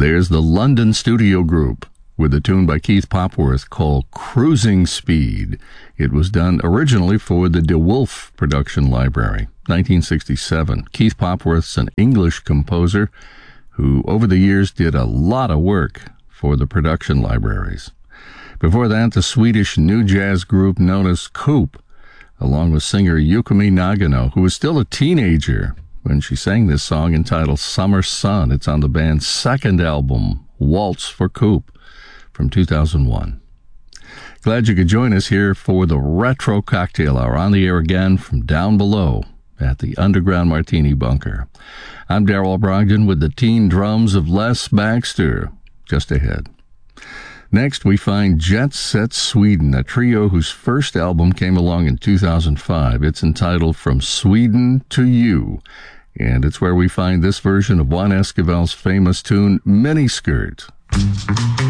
There's the London Studio Group with a tune by Keith Popworth called Cruising Speed. It was done originally for the DeWolf Production Library, 1967. Keith Popworth's an English composer who over the years did a lot of work for the production libraries. Before that, the Swedish new jazz group known as Coop, along with singer Yukimi Nagano, who was still a teenager when she sang this song entitled Summer Sun. It's on the band's second album, Waltz for Coop, from 2001. Glad you could join us here for the Retro Cocktail Hour, on the air again from down below at the Underground Martini Bunker. I'm Darrell Brogdon with the teen drums of Les Baxter, just ahead. Next, we find Jet Set Sweden, a trio whose first album came along in 2005. It's entitled From Sweden to You, and it's where we find this version of Juan Esquivel's famous tune, Miniskirt.